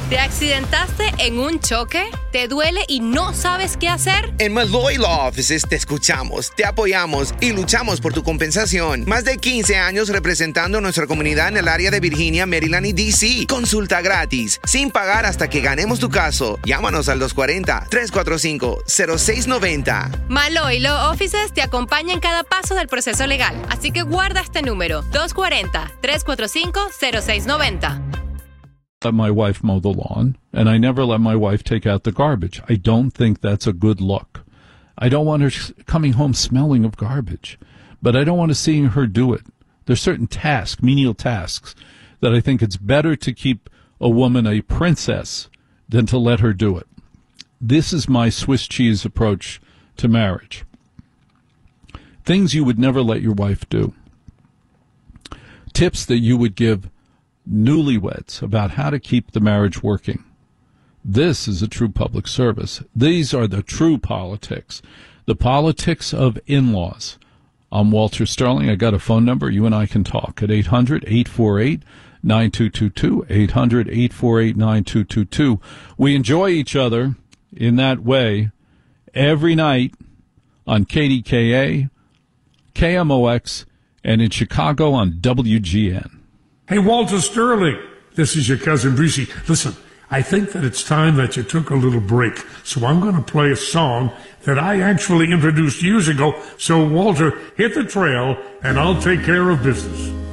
¿Te accidentaste en un choque? ¿Te duele y no sabes qué hacer? En Malloy Law Offices te escuchamos, te apoyamos y luchamos por tu compensación. Más de 15 años representando nuestra comunidad en el área de Virginia, Maryland y D.C. Consulta gratis, sin pagar hasta que ganemos tu caso. Llámanos al 240-345-0690. Malloy Law Offices te acompaña en cada paso del proceso legal. Así que guarda este número, 240-345-0690. Let my wife mow the lawn, and I never let my wife take out the garbage. I don't think that's a good look. I don't want her coming home smelling of garbage, but I don't want to see her do it. There's certain tasks, menial tasks, that I think it's better to keep a woman a princess than to let her do it. This is my Swiss cheese approach to marriage. Things you would never let your wife do. Tips that you would give newlyweds about how to keep the marriage working. This is a true public service. These are the true politics, the politics of in-laws. I'm Walter Sterling. I got a phone number. You and I can talk at 800-848-9222, 800-848-9222. We enjoy each other in that way every night on KDKA, KMOX, and in Chicago on WGN. Hey, Walter Sterling, this is your cousin Brucey. Listen, I think that it's time that you took a little break, so I'm going to play a song that I actually introduced years ago. So, Walter, hit the trail, and I'll take care of business.